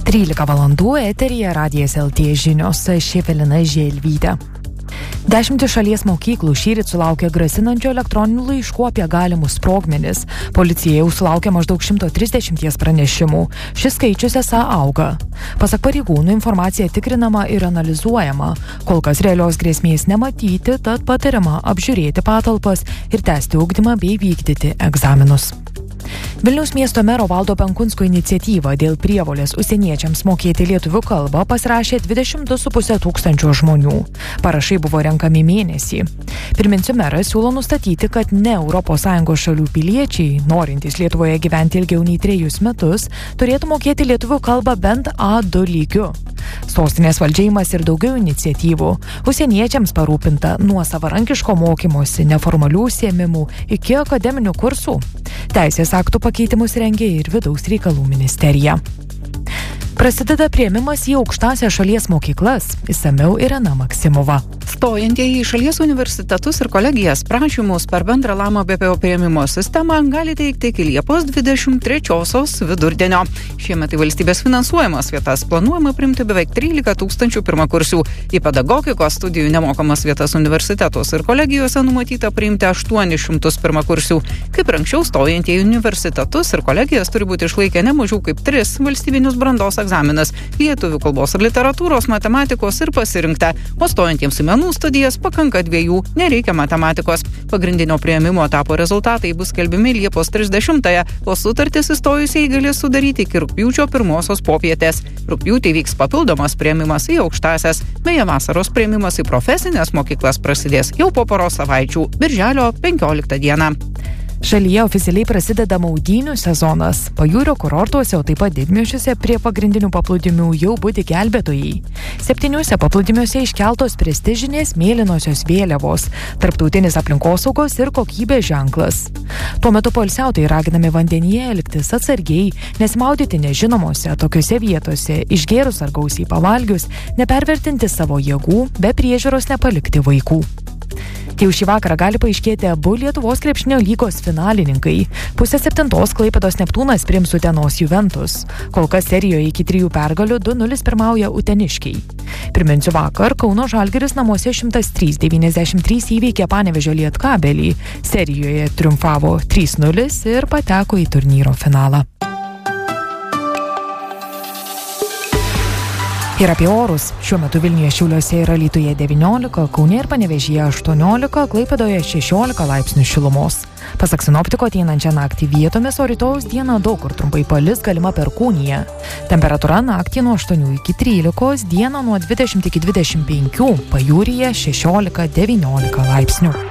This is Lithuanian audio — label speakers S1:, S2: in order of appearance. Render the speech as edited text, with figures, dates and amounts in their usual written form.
S1: 13 valandų eteryje Radijas LT žinios, Evelina Želvytė. 10 šalies mokyklų šįryt sulaukė grasinančių elektroninių laiškų apie galimus sprogmenis. Policija jau sulaukė maždaug 130 pranešimų. Šis skaičius esą auga. Pasak pareigūnų, informacija tikrinama ir analizuojama. Kol kas realios grėsmės nematyti, tad patariama apžiūrėti patalpas ir tęsti ugdymą bei vykdyti egzaminus. Vilniaus miesto mero Valdo Benkunsko iniciatyvą dėl prievolės užsieniečiams mokėti lietuvių kalbą pasirašė 22,5 tūkstančio žmonių. Parašai buvo renkami mėnesį. Priminsiu, meras siūlo nustatyti, kad ne ES šalių piliečiai, norintys Lietuvoje gyventi ilgiau nei 3 metus, turėtų mokėti lietuvių kalbą bent A2 lygiu. Sostinės valdžiaimas ir daugiau iniciatyvų. Užsieniečiams parūpinta nuo savarankiško mokymosi, neformalių užsiėmimų iki akademinių kursų. Teisės aktų pakeitimus rengia ir Vidaus reikalų ministerija. Prasideda priėmimas į aukštąsias šalies mokyklas. Išsamiau Irena Maksimova.
S2: Stojantieji į šalies universitetus ir kolegijas prašymus per bendrą Lama BPO priėmimo sistemą gali teikti iki Liepos 23 vidurdienio. Šiemet į valstybės finansuojamas vietas planuojama priimti beveik 13 tūkstančių pirmakursių. Į pedagogikos studijų nemokamas vietas universitetus ir kolegijose numatyta priimti 800 pirmakursių. Kaip ir anksčiau, stojantieji į universitetus ir kolegijas turi būti išlaikę ne mažiau kaip 3 valstybinius brandos egzaminas - lietuvių kalbos ir literatūros, matematikos ir pasirinkta, o stojantiems į menų studijas pakanka 2, nereikia matematikos. Pagrindinio priėmimo etapo rezultatai bus skelbiami Liepos 30-ąją, o sutartis įstojusieji galės sudaryti iki rugpjūčio 1 popietės. Rugpjūtį vyks papildomas priėmimas į aukštąsias, beje vasaros priėmimas į profesinės mokyklas prasidės jau po poros savaičių, birželio 15 dieną.
S1: Šalyje oficialiai prasideda maudynių sezonas. Pajūrio kurortuose, o taip pat didmiesčiuose prie pagrindinių paplūdimių jau budi gelbėtojai. 7 paplūdimiuose iškeltos prestižinės mėlynosios vėliavos, tarptautinis aplinkosaugos ir kokybės ženklas. Tuo metu poilsiautojai raginami vandenyje elgtis atsargiai, nesimaudyti nežinomose tokiose vietose, išgėrus ar gausiai pavalgius, nepervertinti savo jėgų, be priežiūros nepalikti vaikų. Jau šį vakarą gali paaiškėti abu Lietuvos krepšinio lygos finalininkai. 6:30 Klaipėdos Neptūnas priims Utenos Juventus. Kol kas serijoje iki 3 pergalių 2-0 pirmauja uteniškiai. Priminsiu, vakar Kauno Žalgiris namuose 103-93 įveikė Panevėžio Lietkabelį. Serijoje triumfavo 3-0 ir pateko į turnyro finalą. Ir apie orus. Šiuo metu Vilniuje, Šiauliuose ir Alytuje 19, Kaune ir Panevėžyje 18, Klaipėdoje 16 laipsnių šilumos. Pasak sinoptiko, ateinančią naktį vietomis, o rytojaus dieną daug kur trumpai palis, galima perkūnija. Temperatūra naktį nuo 8 iki 13, dieną nuo 20 iki 25, pajūryje 16-19 laipsnių.